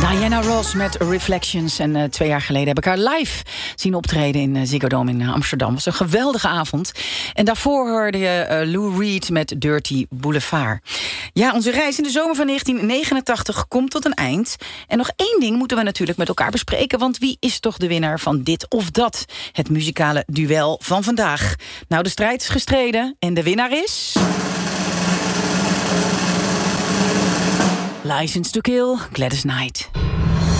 Diana Ross met Reflections. En 2 jaar geleden heb ik haar live zien optreden in Ziggo Dome in Amsterdam. Het was een geweldige avond. En daarvoor hoorde je Lou Reed met Dirty Boulevard. Ja, onze reis in de zomer van 1989 komt tot een eind. En nog 1 ding moeten we natuurlijk met elkaar bespreken. Want wie is toch de winnaar van dit of dat? Het muzikale duel van vandaag. Nou, de strijd is gestreden en de winnaar is... License to Kill, Gladys Knight.